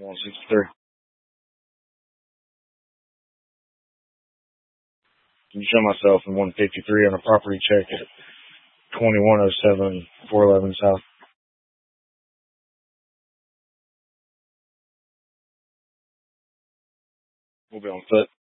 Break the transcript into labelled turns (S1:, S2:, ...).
S1: 163. Can you show myself in 153 on a property check at 2107 411 South? We'll be on foot.